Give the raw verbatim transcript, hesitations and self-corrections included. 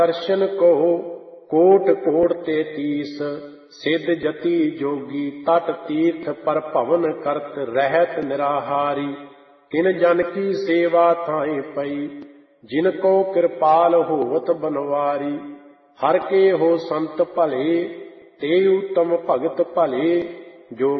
ਦਰਸ਼ਨ ਕੋ ਕੋਟ ਕੋਟ ਤੇ ਤੀਸ, ਸਿੱਧ ਜਤੀ ਜੋਗੀ ਤਟ ਤੀਰਥ ਪਰ ਭਵਨ ਕਰਤ ਰਹਿਤ ਨਿਰਾਹਾਰੀ। ਤਿਨ ਜਨ ਕੀ ਸੇਵਾ ਥਾਏ ਪਈ, ਜਿਨ ਕੋ ਕਿਰਪਾਲ ਹੋਵਤ ਬਨਵਾਰੀ। ਹਰ ਕੇ ਹੋ ਸੰਤ ਭਲੇ, ਤੇ ਉਤਮ ਭਗਤ ਭਲੇ, ਜੋ